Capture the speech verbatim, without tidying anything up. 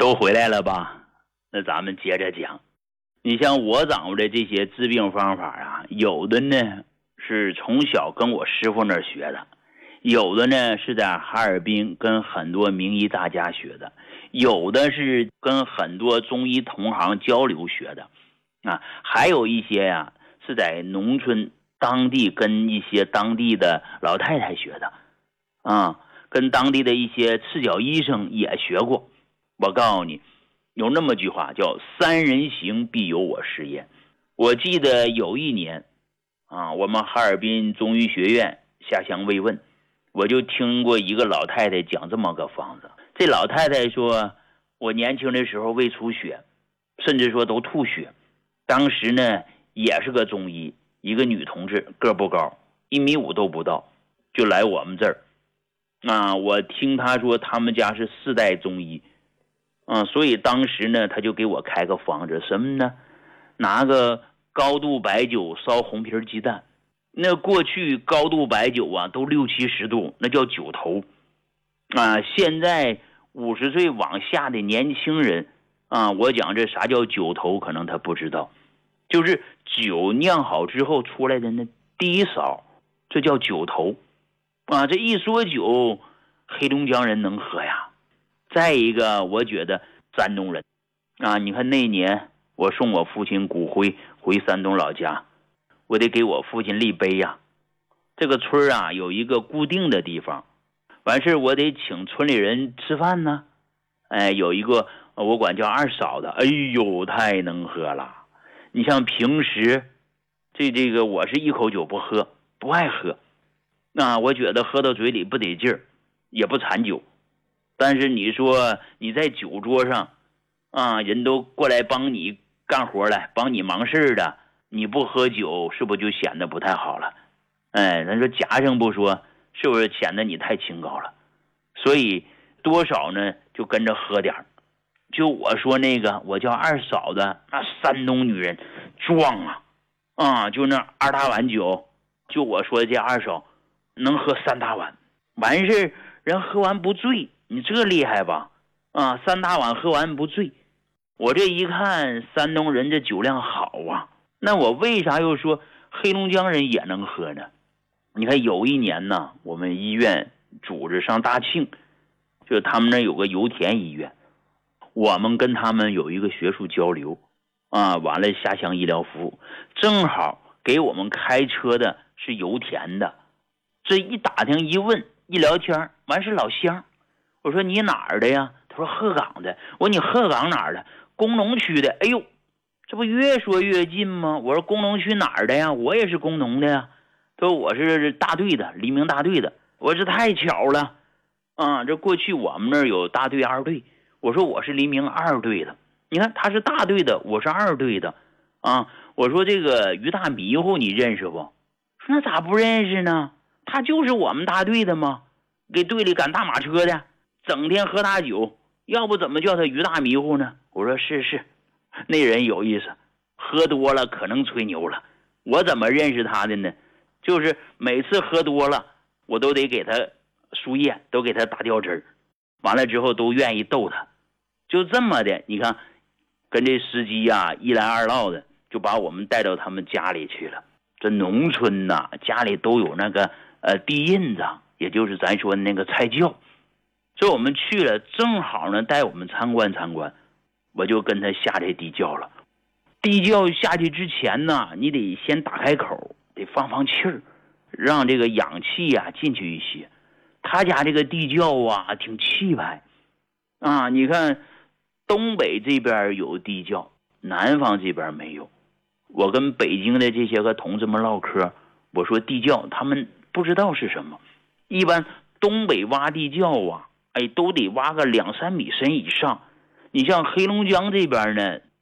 都回来了吧？那咱们接着讲。你像我掌握的这些治病方法啊，有的呢是从小跟我师傅那儿学的，有的呢是在哈尔滨跟很多名医大家学的，有的是跟很多中医同行交流学的啊，还有一些呀、啊、是在农村当地跟一些当地的老太太学的啊，跟当地的一些赤脚医生也学过。我告诉你，有那么句话叫三人行必有我师焉。我记得有一年啊，我们哈尔滨中医学院下乡慰问，我就听过一个老太太讲这么个方子。这老太太说，我年轻的时候胃出血，甚至说都吐血。当时呢也是个中医，一个女同志，个不高，一米五都不到，就来我们这儿。啊，我听她说他们家是四代中医啊，所以当时呢他就给我开个方子，什么呢？拿个高度白酒烧红皮鸡蛋。那过去高度白酒啊都六七十度，那叫酒头啊。现在五十岁往下的年轻人啊，我讲这啥叫酒头可能他不知道，就是酒酿好之后出来的那第一勺，这叫酒头啊。这一说酒，黑龙江人能喝呀。再一个我觉得山东人啊，你看那年我送我父亲骨灰回山东老家，我得给我父亲立碑呀。这个村啊有一个固定的地方，完事我得请村里人吃饭呢。哎，有一个我管叫二嫂的，哎呦太能喝了。你像平时这这个我是一口酒不喝，不爱喝，那我觉得喝到嘴里不得劲儿，也不馋酒。但是你说你在酒桌上啊，人都过来帮你干活来，帮你忙事的，你不喝酒是不是就显得不太好了？哎，咱说假声不说，是不是显得你太清高了？所以多少呢就跟着喝点。就我说那个我叫二嫂的那山东女人壮啊啊，就那二大碗酒，就我说的这二嫂能喝三大碗，完事人喝完不醉，你这厉害吧？啊，三大碗喝完不醉。我这一看山东人这酒量好啊，那我为啥又说黑龙江人也能喝呢？你看有一年呢，我们医院组织上大庆，就他们那有个油田医院，我们跟他们有一个学术交流啊，完了下乡医疗服务，正好给我们开车的是油田的。这一打听一问一聊天，完是老乡。我说你哪儿的呀？他说鹤岗的。我说你鹤岗哪儿的？工农区的。哎呦，这不越说越近吗？我说工农区哪儿的呀？我也是工农的呀。他说我是大队的，黎明大队的。我说这太巧了啊！这过去我们那儿有大队二队，我说我是黎明二队的。你看他是大队的，我是二队的啊。我说这个于大迷糊你认识不？说那咋不认识呢？他就是我们大队的吗？给队里赶大马车的，整天喝大酒，要不怎么叫他于大迷糊呢？我说是是，那人有意思，喝多了可能吹牛了。我怎么认识他的呢？就是每次喝多了，我都得给他输液，都给他打吊针，完了之后都愿意逗他。就这么的，你看跟这司机啊一来二唠的，就把我们带到他们家里去了。这农村呐、啊，家里都有那个呃地印子，也就是咱说的那个菜窖。这我们去了，正好呢带我们参观参观，我就跟他下这地窖了。地窖下去之前呢，你得先打开口，得放放气儿，让这个氧气啊进去一些。他家这个地窖啊挺气派啊，你看东北这边有地窖，南方这边没有。我跟北京的这些个同志们唠嗑，我说地窖他们不知道是什么。一般东北挖地窖啊，哎，都得挖个两三米深以上。你像黑龙江这边呢，